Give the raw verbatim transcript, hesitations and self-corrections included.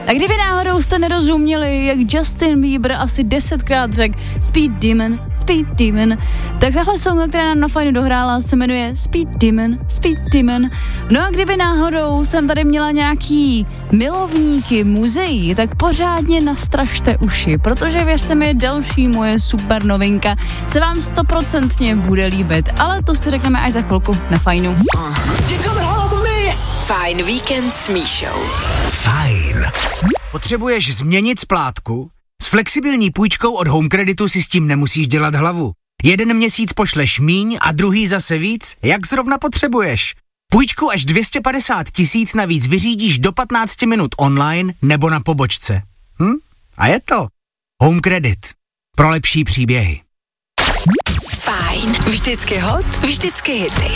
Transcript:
A kdyby náhodou jste nerozuměli, jak Justin Bieber asi desetkrát řekl Speed Demon, Speed Demon, tak tahle songa, která nám na Fajnu dohrála, se jmenuje Speed Demon, Speed Demon. No a kdyby náhodou jsem tady měla nějaký milovníky muzeí, tak pořádně nastražte uši, protože věřte mi, další moje super novinka se vám stoprocentně bude líbit, ale to si řekneme až za chvilku na Fajnu. Fajn víkend s Míšou. Fajn. Potřebuješ změnit splátku? S flexibilní půjčkou od Home Creditu si s tím nemusíš dělat hlavu. Jeden měsíc pošleš míň a druhý zase víc, jak zrovna potřebuješ. Půjčku až dvě stě padesát tisíc navíc vyřídíš do patnáct minut online nebo na pobočce. Hm? A je to Home Credit. Pro lepší příběhy. Fajn. Vždycky hot, vždycky hity.